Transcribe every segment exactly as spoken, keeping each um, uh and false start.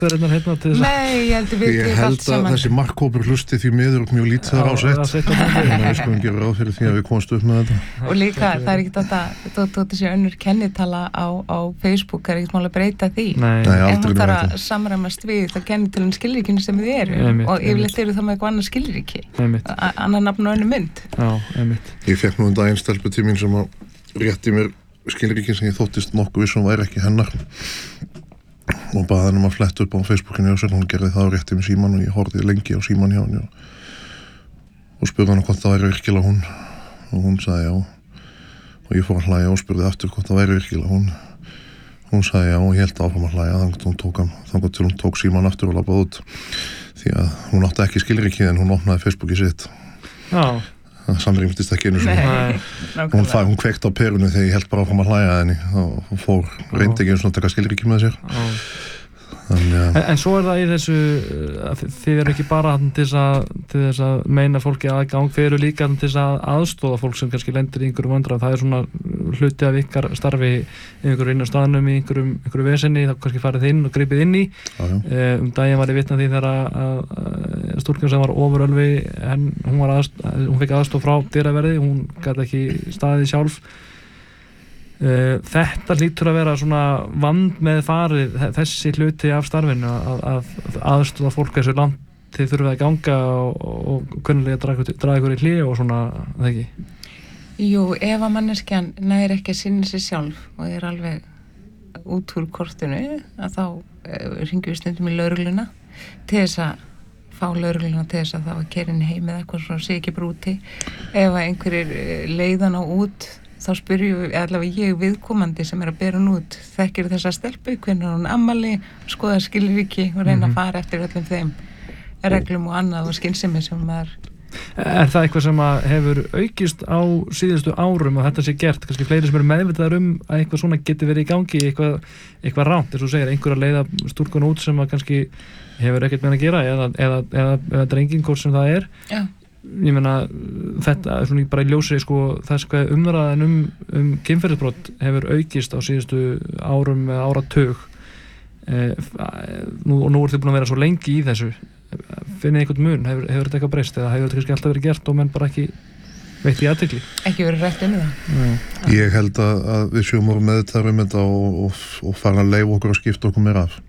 hérna til þess að Nei, ég held að við Ég held að þessi markhópur hlusti því miður og mjög lítið þar á sett þannig að við skulum gera ráð fyrir því að við komumst upp með þetta Og líka, það er ekkert þetta þótt þessi önnur kennitala á, á Facebook er ekkert mál að breyta því Nei, Nei ef aldrei hún þarf þetta að samræmast við þá kennitalinn skilríkinu sem við eru Einmitt, og yfirleitt einmitt. eru það með eitthvað annað skilríki Einmitt. A- annar nafn og önnur mynd Já, einmitt Ég fekk nú um daginn stelpu til mín sem að rétti mér skilríkin sem ég þóttist nokkuð vissum væri ekki hennar og baði hann um að fletta upp á Facebookinu og sér hún gerði það og rétti mér síman og ég horfði lengi á síman hjá henni og, og spurði hann hvort það væri virkilega hún og hún sagði já og ég fór að hlæja og spurði aftur hvort það væri virkilega hún hún sagði já og ég held áfram að hlæja þannig hún tók hann, þannig til hún tók síman aftur og labbaði út því að hún átti ekki skilríki en hún opnaði Facebooki sitt Já, það samrýmdist ekki einu sinni Nei. hún, fæ, hún kveikt á perunu þegar ég held bara áfram að hlæja henni og fór, reyndi ekki eins og taka skilríki með sér já þannig að En, en svo er það í þessu að þi- þið eru ekki bara þarna til þess að til þess að meina fólki aðgang þið eru líka þarna til þess að aðstoða fólk sem kannski lendir í einhverjum vandræðum það er svona hluti af ykkar starfi í einhverju inn á staðnum í einhverjum, einhverju vesenni þá kannski farið þið inn og gripið inn í já, já. Eh, um daginn var ég vitna því þegar að, að, að stúlkan sem var ofurölvi en hún, var aðst, hún fekk aðstoð frá dyraverði hún gat ekki staðið sjálf uh, þetta hlýtur að vera svona vand með farið þessi hluti af starfinu að, að, að aðstoða fólk þessu land þið þurfið að ganga og, og kunnilega draga, draga ykkur í hlið og svona það ekki Jú, ef að manneskjan næri ekki að sinna sér sjálf og er alveg út úr kortinu að þá uh, ringjum við stundum í lögregluna til þess að fá lögregluna til þess að þá að keyra inn heim eða eitthvað svona sé ekki brúti ef að einhverjir uh, leiðan á út þá spyrjum við, allavega ég viðkomandi sem er að bera hún út þekkir þessa stelpu, hvernig hún ammali skoða skilríki og reyna Mhm. að fara eftir öllum þeim reglum og annað og skynsemi sem maður Er það eitthvað sem að hefur aukist á síðustu árum og þetta sé gert, kannski fleiri sem eru meðvitaðar um að eitthvað svona geti verið í gangi eitthvað, eitthvað ránt, eins og þú segir, einhver að leiða stúlkuna út sem að kannski hefur ekkert með að gera eða, eða, eða, eða drengin hvort sem það er Já. ég meina þetta er svona bara í ljósi sko, þess hvað umræðan um, um kynferðisbrot hefur aukist á síðustu árum eða áratug e, nú, og nú er þið búin að vera svo lengi í þessu finnið einhvern mun, hefur, hefur þetta eitthvað breyst eða hefur þetta kannski alltaf verið gert og menn bara ekki veitt í athygli ekki verið rætt um það Já. ég held að, að við séum voru með þetta um þetta og, og, og fara að leifa okkur að skipta okkur meira af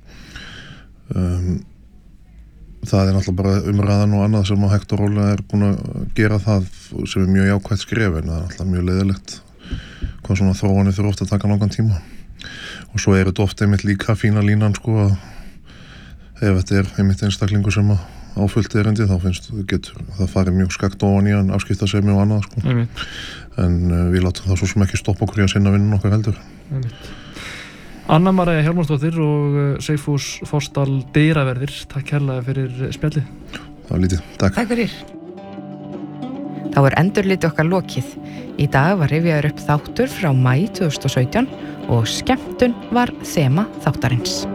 um, það er náttúrulega bara umræðan og annað sem að hægt og rólega er búin að gera það sem er mjög jákvætt skref en það er náttúrulega mjög leiðilegt hvað svona þróanir þurfa oft að taka langan tíma og svo er þetta oft einmitt líka fína línan sko að ef þetta er einmitt einstaklingu sem að áfullt erindi þá finnst getur það farið mjög skakt ofan í hann afskiptasemi og annað sko Einmitt. en uh, við látum það svo sem ekki stoppa okkur í að sinna vinnun okkar heldur Einmitt. Anna María Hjálmarsdóttir og uh, Sigfús Forsdal dyraverðir, takk kærlega fyrir spjallið. Það var lítið, takk. Takk fyrir. Þá er endurliti okkar lokið. Í dag var rifjaður upp þáttur frá maí tvö þúsund og sautján og skemmtun var þema þáttarins.